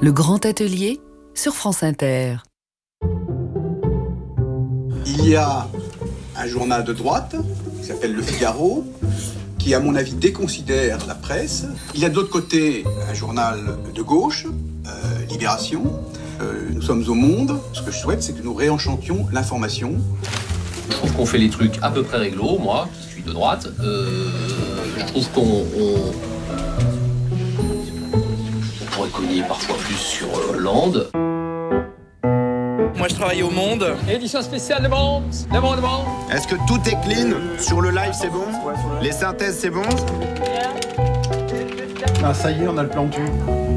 Le grand atelier sur France Inter. Il y a un journal de droite qui s'appelle Le Figaro, qui à mon avis déconsidère la presse. Il y a de l'autre côté un journal de gauche, Libération. Nous sommes au Monde. Ce que je souhaite, c'est que nous réenchantions l'information. Je trouve qu'on fait les trucs à peu près réglo, moi, qui suis de droite. Je trouve qu'on pourrait cogner parfois plus sur Hollande. Moi, je travaille au Monde. Édition spéciale Le Monde. Est-ce que tout est clean? Sur le live, c'est bon? Les synthèses, c'est bon? Ah, ça y est, on a le plan cul.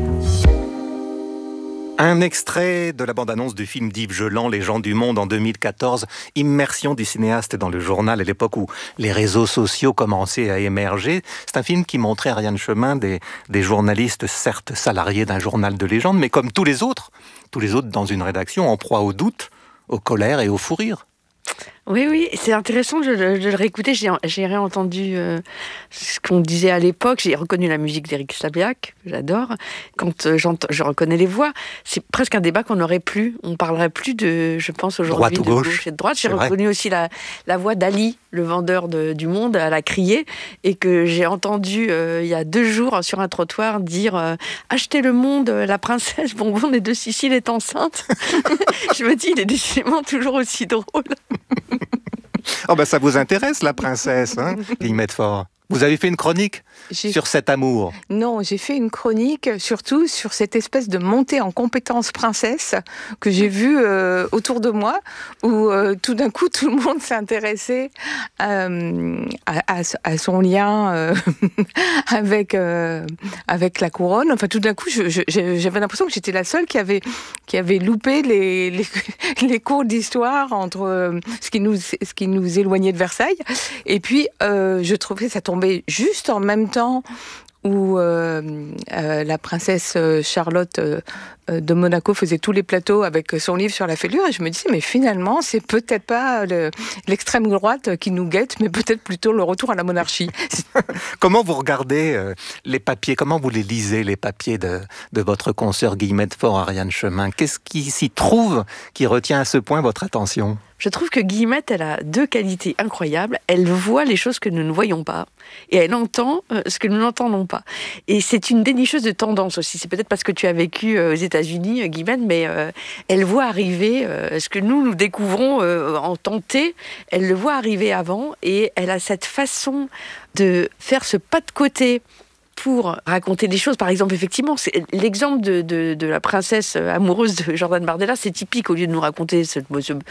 Un extrait de la bande-annonce du film d'Yves Geland, Les gens du monde, en 2014. Immersion du cinéaste dans le journal à l'époque où les réseaux sociaux commençaient à émerger. C'est un film qui montrait Ariane Chemin des journalistes, certes salariés d'un journal de légende, mais comme tous les autres dans une rédaction, en proie au doute, aux colères et au fou rire. Oui, c'est intéressant de le réécouter. J'ai réentendu ce qu'on disait à l'époque. J'ai reconnu la musique d'Éric Sabiac, que j'adore. Quand je reconnais les voix, c'est presque un débat qu'on n'aurait plus. On ne parlerait plus de, je pense, aujourd'hui, droite ou de gauche et de droite. J'ai reconnu aussi la voix d'Ali, le vendeur du Monde, à la crier, et que j'ai entendu il y a 2 jours sur un trottoir dire « Achetez le Monde, la princesse Bonbonne de Sicile est enceinte ». Je me dis, il est décidément toujours aussi drôle. Oh ben ça vous intéresse, la princesse, hein, Guillemette Faure. Vous avez fait une chronique sur cet amour. Non, j'ai fait une chronique surtout sur cette espèce de montée en compétence princesse que j'ai vue autour de moi, où tout d'un coup tout le monde s'intéressait à son lien avec la couronne. Enfin, tout d'un coup, j'avais l'impression que j'étais la seule qui avait loupé les cours d'histoire entre ce qui nous éloignait de Versailles. Et puis, je trouvais que ça tombait juste en même temps où la princesse Charlotte de Monaco faisait tous les plateaux avec son livre sur la fêlure, et je me disais, mais finalement, c'est peut-être pas l'extrême droite qui nous guette, mais peut-être plutôt le retour à la monarchie. Comment vous regardez les papiers, comment vous les lisez, les papiers de votre consoeur Guillemette Faure, Ariane Chemin? Qu'est-ce qui s'y trouve qui retient à ce point votre attention? Je trouve que Guillemette, elle a 2 qualités incroyables. Elle voit les choses que nous ne voyons pas et elle entend ce que nous n'entendons pas. Et c'est une dénicheuse de tendance aussi. C'est peut-être parce que tu as vécu aux États-Unis, Guillemette, mais elle voit arriver ce que nous découvrons en temps T. Elle le voit arriver avant et elle a cette façon de faire ce pas de côté pour raconter des choses. Par exemple, effectivement, c'est l'exemple de la princesse amoureuse de Jordan Bardella, c'est typique. Au lieu de nous raconter ce